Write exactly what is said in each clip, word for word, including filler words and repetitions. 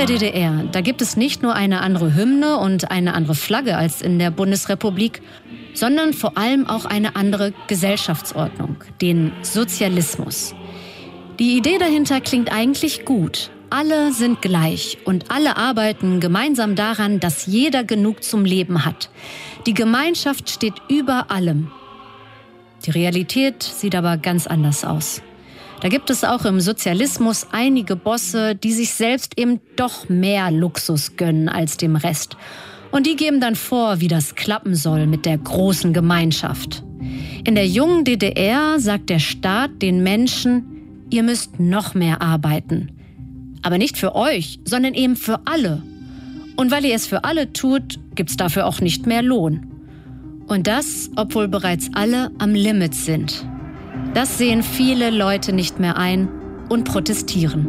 der D D R, da gibt es nicht nur eine andere Hymne und eine andere Flagge als in der Bundesrepublik, sondern vor allem auch eine andere Gesellschaftsordnung, den Sozialismus. Die Idee dahinter klingt eigentlich gut. Alle sind gleich und alle arbeiten gemeinsam daran, dass jeder genug zum Leben hat. Die Gemeinschaft steht über allem. Die Realität sieht aber ganz anders aus. Da gibt es auch im Sozialismus einige Bosse, die sich selbst eben doch mehr Luxus gönnen als dem Rest. Und die geben dann vor, wie das klappen soll mit der großen Gemeinschaft. In der jungen D D R sagt der Staat den Menschen, ihr müsst noch mehr arbeiten. Aber nicht für euch, sondern eben für alle. Und weil ihr es für alle tut, gibt's dafür auch nicht mehr Lohn. Und das, obwohl bereits alle am Limit sind. Das sehen viele Leute nicht mehr ein und protestieren.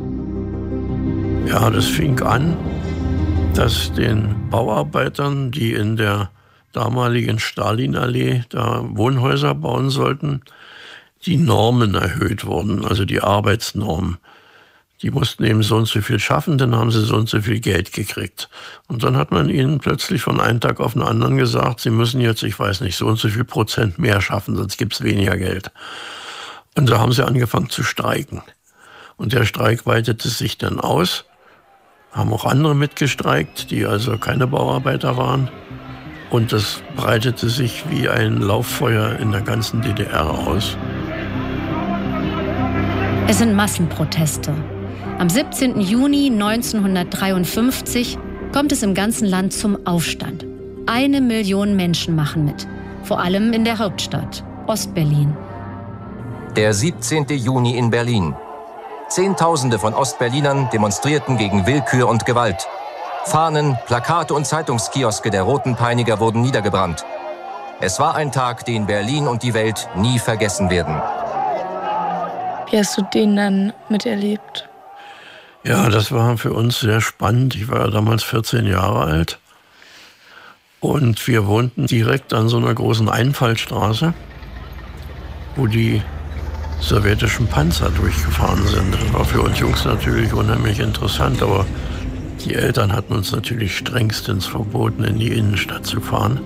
Ja, das fing an, dass den Bauarbeitern, die in der damaligen Stalinallee da Wohnhäuser bauen sollten, die Normen erhöht wurden, also die Arbeitsnormen. Die mussten eben so und so viel schaffen, dann haben sie so und so viel Geld gekriegt. Und dann hat man ihnen plötzlich von einem Tag auf den anderen gesagt, sie müssen jetzt, ich weiß nicht, so und so viel Prozent mehr schaffen, sonst gibt's weniger Geld. Und da haben sie angefangen zu streiken. Und der Streik weitete sich dann aus. Haben auch andere mitgestreikt, die also keine Bauarbeiter waren. Und das breitete sich wie ein Lauffeuer in der ganzen D D R aus. Es sind Massenproteste. Am siebzehnten Juni neunzehnhundertdreiundfünfzig kommt es im ganzen Land zum Aufstand. Eine Million Menschen machen mit, vor allem in der Hauptstadt, Ostberlin. Der siebzehnten Juni in Berlin. Zehntausende von Ostberlinern demonstrierten gegen Willkür und Gewalt. Fahnen, Plakate und Zeitungskioske der Roten Peiniger wurden niedergebrannt. Es war ein Tag, den Berlin und die Welt nie vergessen werden. Wie hast du den dann miterlebt? Ja, das war für uns sehr spannend. Ich war ja damals vierzehn Jahre alt. Und wir wohnten direkt an so einer großen Einfallstraße, wo die sowjetischen Panzer durchgefahren sind. Das war für uns Jungs natürlich unheimlich interessant, aber die Eltern hatten uns natürlich strengstens verboten, in die Innenstadt zu fahren.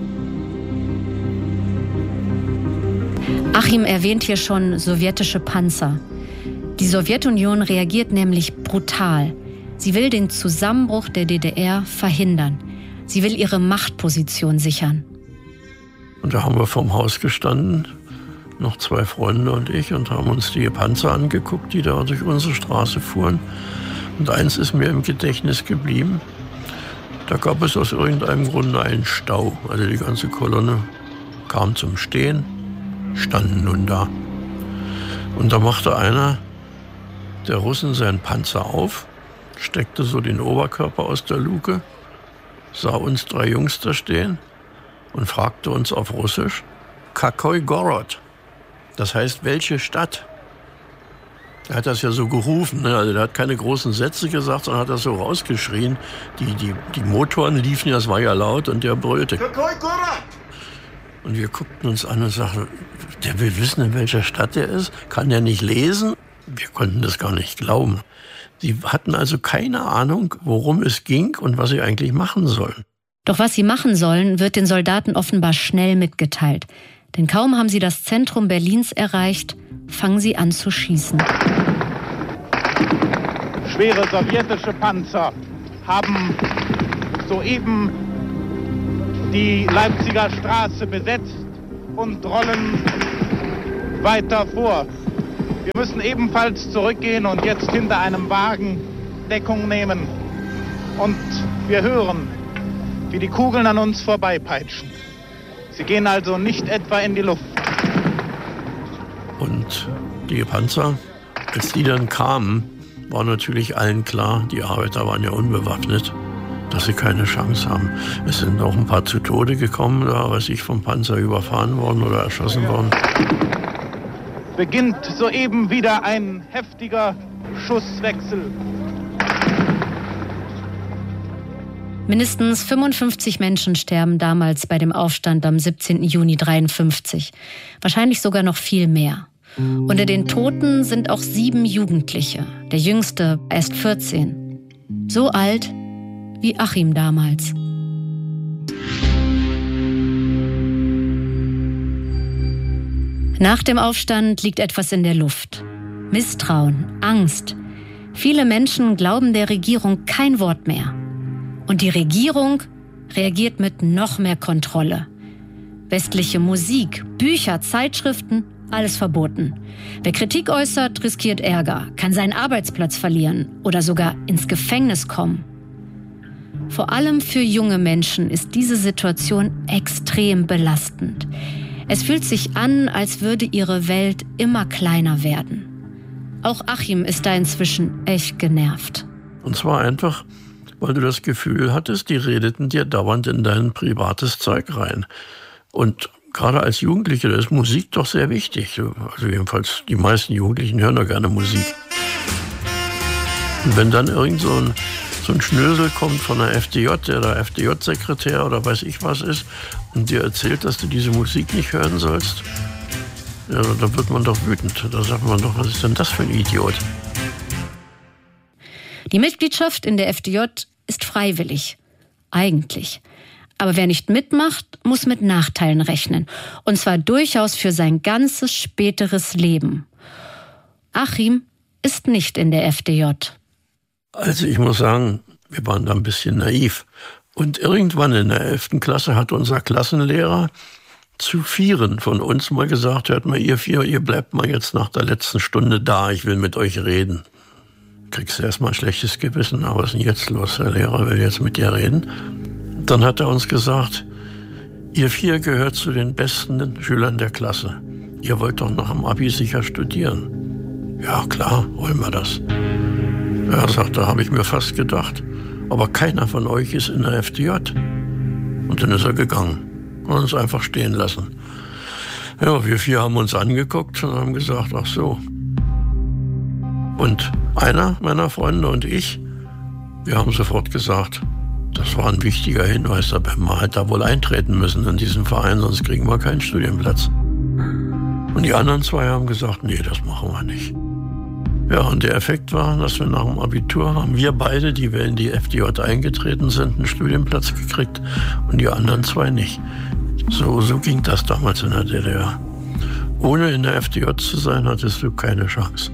Achim erwähnt hier schon sowjetische Panzer. Die Sowjetunion reagiert nämlich brutal. Sie will den Zusammenbruch der D D R verhindern. Sie will ihre Machtposition sichern. Und da haben wir vorm Haus gestanden, noch zwei Freunde und ich, und haben uns die Panzer angeguckt, die da durch unsere Straße fuhren. Und eins ist mir im Gedächtnis geblieben. Da gab es aus irgendeinem Grunde einen Stau. Also die ganze Kolonne kam zum Stehen, standen nun da. Und da machte einer der Russen seinen Panzer auf, steckte so den Oberkörper aus der Luke, sah uns drei Jungs da stehen und fragte uns auf Russisch, Kakoi Gorod. Das heißt, welche Stadt? Er hat das ja so gerufen, ne? Also der hat keine großen Sätze gesagt, sondern hat das so rausgeschrien. Die, die, die Motoren liefen ja, es war ja laut, und der brüllte. Kakoi Gorod! Und wir guckten uns an und sagten, der will wissen, in welcher Stadt er ist? Kann der nicht lesen? Wir konnten das gar nicht glauben. Sie hatten also keine Ahnung, worum es ging und was sie eigentlich machen sollen. Doch was sie machen sollen, wird den Soldaten offenbar schnell mitgeteilt. Denn kaum haben sie das Zentrum Berlins erreicht, fangen sie an zu schießen. Schwere sowjetische Panzer haben soeben die Leipziger Straße besetzt und rollen weiter vor. Wir müssen ebenfalls zurückgehen und jetzt hinter einem Wagen Deckung nehmen. Und wir hören, wie die Kugeln an uns vorbeipeitschen. Sie gehen also nicht etwa in die Luft. Und die Panzer, als die dann kamen, war natürlich allen klar, die Arbeiter waren ja unbewaffnet, dass sie keine Chance haben. Es sind auch ein paar zu Tode gekommen, da weiß ich, vom Panzer überfahren worden oder erschossen worden. Beginnt soeben wieder ein heftiger Schusswechsel. Mindestens fünfundfünfzig Menschen sterben damals bei dem Aufstand am siebzehnten Juni dreiundfünfzig. Wahrscheinlich sogar noch viel mehr. Unter den Toten sind auch sieben Jugendliche. Der jüngste erst vierzehn. So alt wie Achim damals. Nach dem Aufstand liegt etwas in der Luft. Misstrauen, Angst. Viele Menschen glauben der Regierung kein Wort mehr. Und die Regierung reagiert mit noch mehr Kontrolle. Westliche Musik, Bücher, Zeitschriften, alles verboten. Wer Kritik äußert, riskiert Ärger, kann seinen Arbeitsplatz verlieren oder sogar ins Gefängnis kommen. Vor allem für junge Menschen ist diese Situation extrem belastend. Es fühlt sich an, als würde ihre Welt immer kleiner werden. Auch Achim ist da inzwischen echt genervt. Und zwar einfach, weil du das Gefühl hattest, die redeten dir dauernd in dein privates Zeug rein. Und gerade als Jugendliche, da ist Musik doch sehr wichtig. Also jedenfalls die meisten Jugendlichen hören doch gerne Musik. Und wenn dann irgend so ein, so ein Schnösel kommt von der F D J, der da F D J-Sekretär oder weiß ich was ist, und dir erzählt, dass du diese Musik nicht hören sollst, ja, da wird man doch wütend. Da sagt man doch, was ist denn das für ein Idiot? Die Mitgliedschaft in der F D J ist freiwillig. Eigentlich. Aber wer nicht mitmacht, muss mit Nachteilen rechnen. Und zwar durchaus für sein ganzes späteres Leben. Achim ist nicht in der F D J. Also ich muss sagen, wir waren da ein bisschen naiv. Und irgendwann in der elften Klasse hat unser Klassenlehrer zu vieren von uns mal gesagt, hört mal, ihr vier, ihr bleibt mal jetzt nach der letzten Stunde da, ich will mit euch reden. Kriegst du erstmal ein schlechtes Gewissen, aber was ist denn jetzt los? Der Lehrer will jetzt mit dir reden. Dann hat er uns gesagt, ihr vier gehört zu den besten Schülern der Klasse. Ihr wollt doch nach dem Abi sicher studieren. Ja, klar, wollen wir das. Ja, sagt er, habe ich mir fast gedacht. Aber keiner von euch ist in der F D J. Und dann ist er gegangen und uns einfach stehen lassen. Ja, wir vier haben uns angeguckt und haben gesagt, ach so. Und einer meiner Freunde und ich, wir haben sofort gesagt, das war ein wichtiger Hinweis, da werden wir halt da wohl eintreten müssen in diesen Verein, sonst kriegen wir keinen Studienplatz. Und die anderen zwei haben gesagt, nee, das machen wir nicht. Ja, und der Effekt war, dass wir nach dem Abitur haben wir beide, die wir in die F D J eingetreten sind, einen Studienplatz gekriegt und die anderen zwei nicht. So, so ging das damals in der D D R. Ohne in der F D J zu sein, hattest du keine Chance.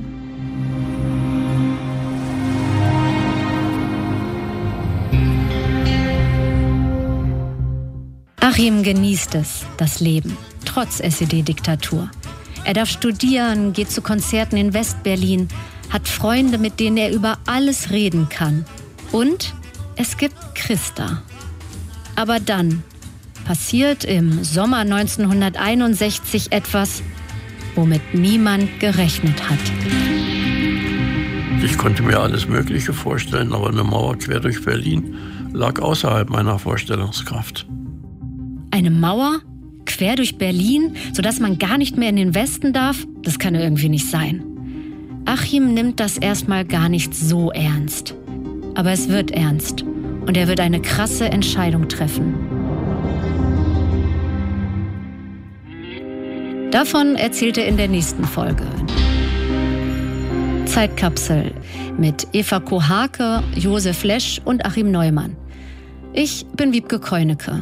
Achim genießt es, das Leben, trotz S E D-Diktatur. Er darf studieren, geht zu Konzerten in West-Berlin, hat Freunde, mit denen er über alles reden kann. Und es gibt Christa. Aber dann passiert im Sommer neunzehnhunderteinundsechzig etwas, womit niemand gerechnet hat. Ich konnte mir alles Mögliche vorstellen, aber eine Mauer quer durch Berlin lag außerhalb meiner Vorstellungskraft. Eine Mauer quer durch Berlin, sodass man gar nicht mehr in den Westen darf? Das kann irgendwie nicht sein. Achim nimmt das erstmal gar nicht so ernst. Aber es wird ernst. Und er wird eine krasse Entscheidung treffen. Davon erzählt er in der nächsten Folge. Zeitkapsel mit Eva Kohake, Josef Lesch und Achim Neumann. Ich bin Wiebke Keunecke.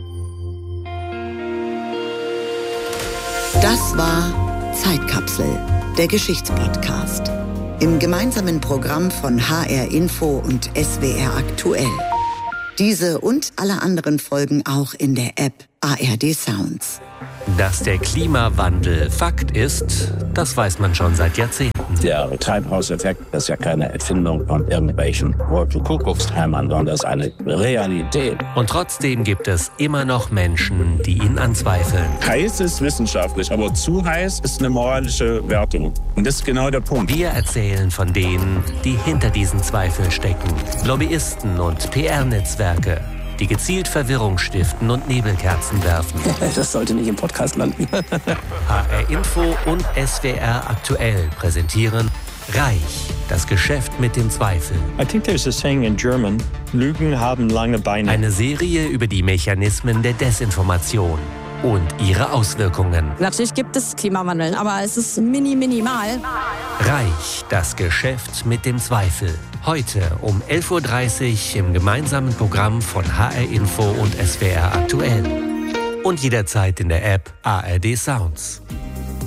Das war Zeitkapsel, der Geschichtspodcast. Im gemeinsamen Programm von H R Info und S W R Aktuell. Diese und alle anderen Folgen auch in der App A R D Sounds. Dass der Klimawandel Fakt ist, das weiß man schon seit Jahrzehnten. Der Treibhauseffekt ist ja keine Erfindung von irgendwelchen Kuckuckshämmern, sondern das ist eine Realität. Und trotzdem gibt es immer noch Menschen, die ihn anzweifeln. Heiß ist wissenschaftlich, aber zu heiß ist eine moralische Wertung. Und das ist genau der Punkt. Wir erzählen von denen, die hinter diesen Zweifeln stecken. Lobbyisten und P R-Netzwerke, die gezielt Verwirrung stiften und Nebelkerzen werfen. Das sollte nicht im Podcast landen. H R Info und S W R Aktuell präsentieren Reich, das Geschäft mit dem Zweifel. I think there's a saying in German, Lügen haben lange Beine. Eine Serie über die Mechanismen der Desinformation und ihre Auswirkungen. Natürlich gibt es Klimawandel, aber es ist mini minimal. Reich, das Geschäft mit dem Zweifel. Heute um elf Uhr dreißig im gemeinsamen Programm von H R Info und S W R Aktuell. Und jederzeit in der App A R D Sounds.